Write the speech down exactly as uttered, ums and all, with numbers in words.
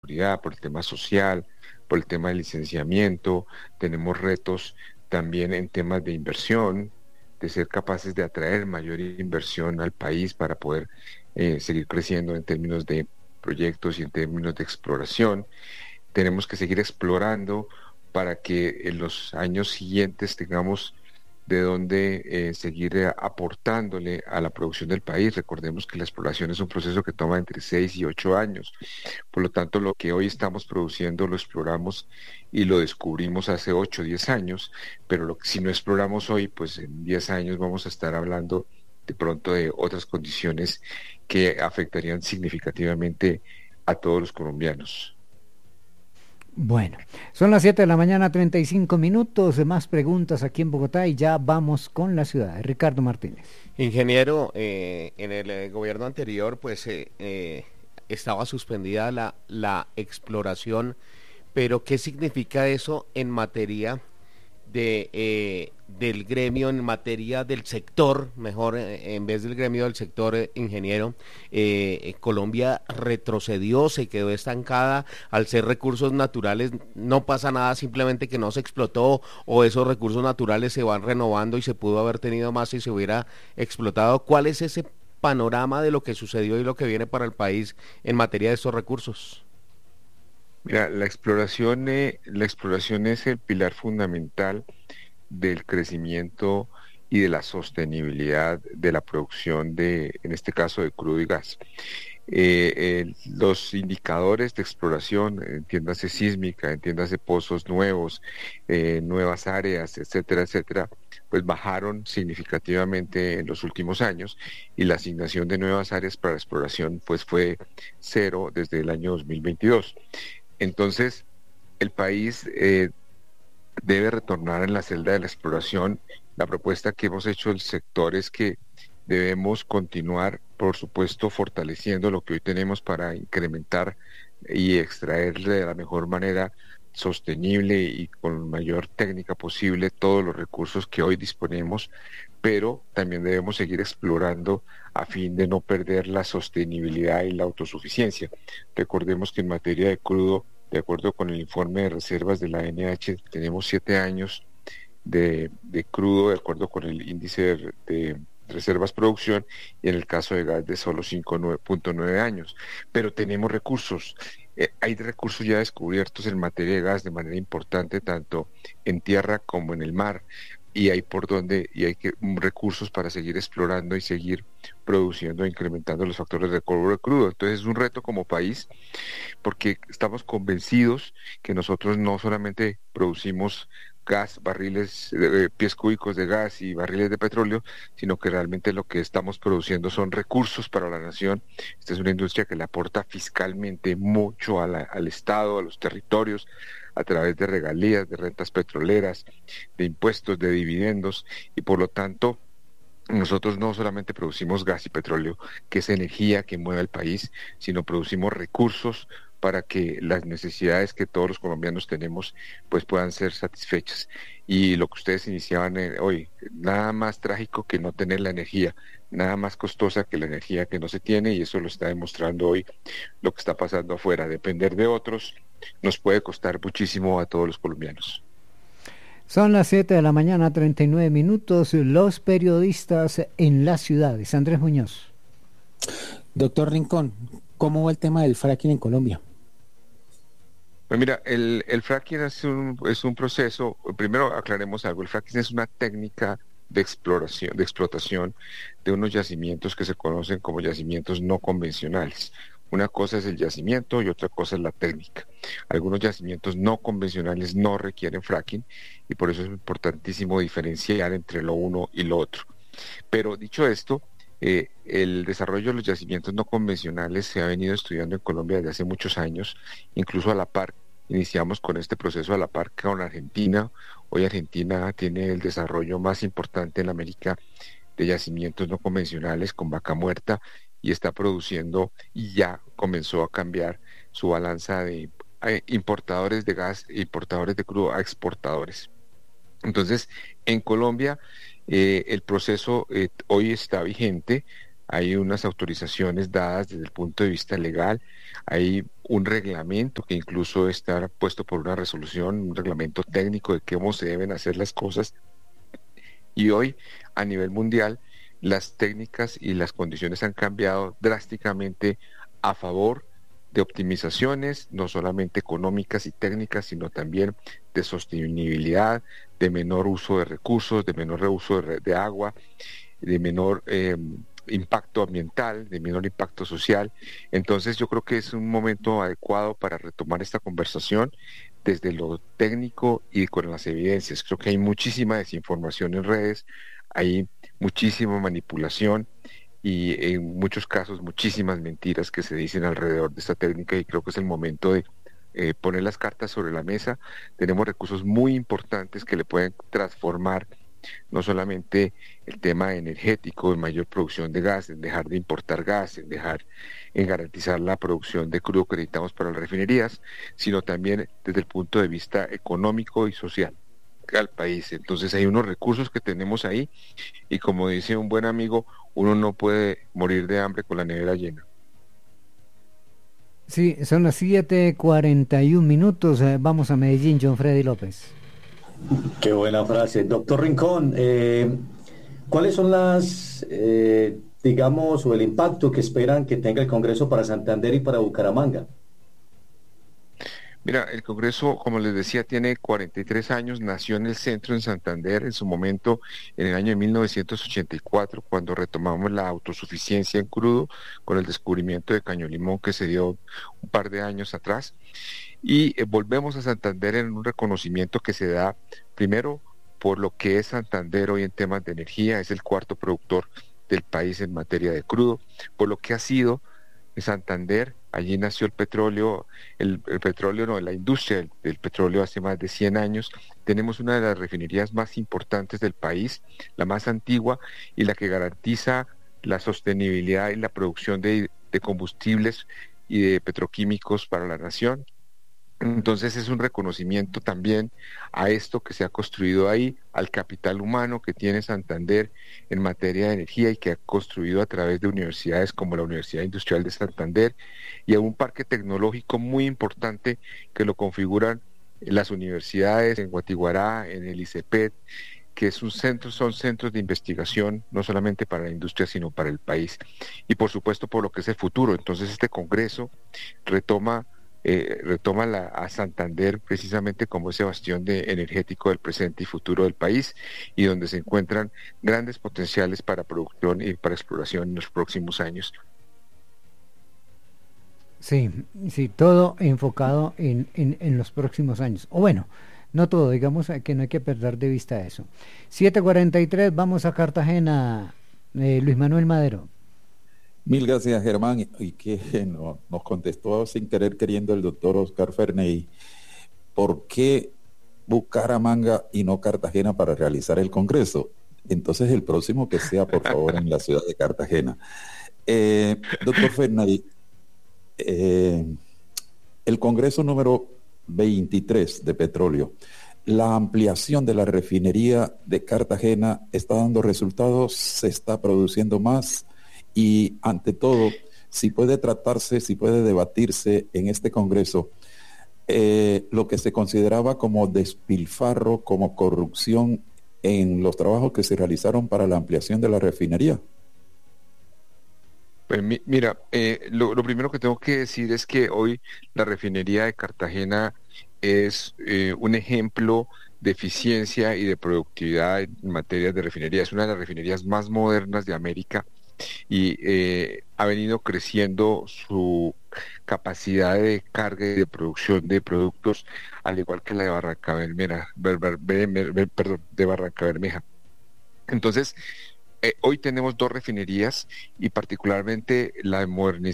seguridad, por el tema social, por el tema del licenciamiento. Tenemos retos también en temas de inversión, de ser capaces de atraer mayor inversión al país para poder eh, seguir creciendo en términos de proyectos y en términos de exploración. Tenemos que seguir explorando para que en los años siguientes tengamos de dónde eh, seguir eh, aportándole a la producción del país. Recordemos que la exploración es un proceso que toma entre seis y ocho años. Por lo tanto, lo que hoy estamos produciendo lo exploramos y lo descubrimos hace ocho o diez años, pero lo que, si no exploramos hoy, pues en diez años vamos a estar hablando de pronto de otras condiciones que afectarían significativamente a todos los colombianos. Bueno, son las siete de la mañana, treinta y cinco minutos, de más preguntas aquí en Bogotá y ya vamos con la ciudad. Ricardo Martínez. Ingeniero, eh, en el eh, gobierno anterior pues eh, eh, estaba suspendida la, la exploración, pero ¿qué significa eso en materia de eh, del gremio, en materia del sector, mejor eh, en vez del gremio del sector eh, ingeniero? eh, eh, Colombia retrocedió, se quedó estancada al ser recursos naturales, no pasa nada, simplemente que no se explotó, o esos recursos naturales se van renovando y se pudo haber tenido más si se hubiera explotado. ¿Cuál es ese panorama de lo que sucedió y lo que viene para el país en materia de estos recursos? Mira, la exploración, eh, la exploración es el pilar fundamental del crecimiento y de la sostenibilidad de la producción de, en este caso, de crudo y gas. Eh, eh, los indicadores de exploración, entiéndase sísmica, entiéndase pozos nuevos, eh, nuevas áreas, etcétera, etcétera, pues bajaron significativamente en los últimos años, y la asignación de nuevas áreas para exploración pues fue cero desde el año dos mil veintidós. Entonces, el país eh, debe retornar en la celda de la exploración. La propuesta que hemos hecho del sector es que debemos continuar, por supuesto, fortaleciendo lo que hoy tenemos para incrementar y extraer de la mejor manera sostenible y con mayor técnica posible todos los recursos que hoy disponemos, pero también debemos seguir explorando a fin de no perder la sostenibilidad y la autosuficiencia. Recordemos que en materia de crudo, de acuerdo con el informe de reservas de la N H, tenemos siete años de, de crudo, de acuerdo con el índice de, de reservas producción, y en el caso de gas de solo cinco punto nueve años. Pero tenemos recursos. Eh, hay recursos ya descubiertos en materia de gas de manera importante, tanto en tierra como en el mar, y hay por donde, y hay que, recursos para seguir explorando y seguir produciendo e incrementando los factores de cobre crudo. Entonces es un reto como país, porque estamos convencidos que nosotros no solamente producimos gas, barriles, eh, pies cúbicos de gas y barriles de petróleo, sino que realmente lo que estamos produciendo son recursos para la nación. Esta es una industria que le aporta fiscalmente mucho a la, al Estado, a los territorios, a través de regalías, de rentas petroleras, de impuestos, de dividendos, y por lo tanto nosotros no solamente producimos gas y petróleo, que es energía que mueve al país, sino producimos recursos para que las necesidades que todos los colombianos tenemos pues puedan ser satisfechas. Y lo que ustedes iniciaban eh, hoy, nada más trágico que no tener la energía, nada más costosa que la energía que no se tiene, y eso lo está demostrando hoy lo que está pasando afuera. Depender de otros nos puede costar muchísimo a todos los colombianos. Son las siete de la mañana, treinta y nueve minutos. Los periodistas en las ciudades. Andrés Muñoz. Doctor Rincón, ¿cómo va el tema del fracking en Colombia? Pues mira, el, el fracking es un, es un proceso. Primero aclaremos algo: el fracking es una técnica de exploración, de explotación de unos yacimientos que se conocen como yacimientos no convencionales. Una cosa es el yacimiento y otra cosa es la técnica. Algunos yacimientos no convencionales no requieren fracking, y por eso es importantísimo diferenciar entre lo uno y lo otro. Pero dicho esto, eh, el desarrollo de los yacimientos no convencionales se ha venido estudiando en Colombia desde hace muchos años, incluso a la par. Iniciamos con este proceso a la par con Argentina. Hoy Argentina tiene el desarrollo más importante en América de yacimientos no convencionales con Vaca Muerta, y está produciendo y ya comenzó a cambiar su balanza de eh, importadores de gas e importadores de crudo a exportadores. Entonces, en Colombia eh, el proceso eh, hoy está vigente. hay unas autorizaciones dadas desde el punto de vista legal, hay un reglamento que incluso está puesto por una resolución, un reglamento técnico de cómo se deben hacer las cosas. Y hoy, a nivel mundial, las técnicas y las condiciones han cambiado drásticamente a favor de optimizaciones, no solamente económicas y técnicas, sino también de sostenibilidad, de menor uso de recursos, de menor reuso de, de agua, de menor eh, impacto ambiental, de menor impacto social. Entonces yo creo que es un momento adecuado para retomar esta conversación desde lo técnico y con las evidencias. Creo que hay muchísima desinformación en redes, hay muchísima manipulación y en muchos casos muchísimas mentiras que se dicen alrededor de esta técnica, y creo que es el momento de eh, poner las cartas sobre la mesa. Tenemos recursos muy importantes que le pueden transformar no solamente el tema energético, en mayor producción de gas, en dejar de importar gas, en dejar, en garantizar la producción de crudo que necesitamos para las refinerías, sino también desde el punto de vista económico y social al país. Entonces hay unos recursos que tenemos ahí, y como dice un buen amigo, uno no puede morir de hambre con la nevera llena. Sí, son las siete cuarenta y un minutos. Eh, vamos a Medellín, John Freddy López. Qué buena frase. Doctor Rincón, eh, ¿cuáles son las, eh, digamos, o el impacto que esperan que tenga el Congreso para Santander y para Bucaramanga? Mira, el Congreso, como les decía, tiene cuarenta y tres años, nació en el centro, en Santander, en su momento, en el año de mil novecientos ochenta y cuatro, cuando retomamos la autosuficiencia en crudo, con el descubrimiento de Caño Limón que se dio un par de años atrás. Y eh, volvemos a Santander en un reconocimiento que se da, primero, por lo que es Santander hoy en temas de energía, es el cuarto productor del país en materia de crudo, por lo que ha sido Santander. Allí nació el petróleo, el, el petróleo no, la industria del, del petróleo hace más de cien años. Tenemos una de las refinerías más importantes del país, la más antigua y la que garantiza la sostenibilidad y la producción de, de combustibles y de petroquímicos para la nación. Entonces es un reconocimiento también a esto que se ha construido ahí, al capital humano que tiene Santander en materia de energía y que ha construido a través de universidades como la Universidad Industrial de Santander, y a un parque tecnológico muy importante que lo configuran las universidades en Guatiguará, en el ICEPET, que es un centro, son centros de investigación no solamente para la industria sino para el país, y por supuesto por lo que es el futuro. Entonces este Congreso retoma Eh, retoma la, a Santander precisamente como ese bastión de energético del presente y futuro del país, y donde se encuentran grandes potenciales para producción y para exploración en los próximos años. Sí, sí, todo enfocado en, en, en los próximos años. O bueno, no todo, digamos que no hay que perder de vista eso. siete cuarenta y tres, vamos a Cartagena. Eh, Luis Manuel Madero. Mil gracias, Germán, y que no, nos contestó sin querer queriendo el doctor Oscar Ferney. ¿Por qué Bucaramanga y no Cartagena para realizar el Congreso? Entonces el próximo que sea, por favor, en la ciudad de Cartagena. Eh, doctor Ferney, eh, el Congreso número veintitrés de petróleo, la ampliación de la refinería de Cartagena está dando resultados, se está produciendo más. Y ante todo, si puede tratarse, si puede debatirse en este Congreso eh, lo que se consideraba como despilfarro, como corrupción en los trabajos que se realizaron para la ampliación de la refinería. Pues mi, mira, eh, lo, lo primero que tengo que decir es que hoy la refinería de Cartagena es eh, un ejemplo de eficiencia y de productividad en materia de refinería. Es una de las refinerías más modernas de América, y eh, ha venido creciendo su capacidad de carga y de producción de productos, al igual que la de Barranca Bermeja, Ber, Ber, Ber, Ber, perdón, de Barranca Bermeja. Entonces, eh, hoy tenemos dos refinerías, y particularmente la de modernización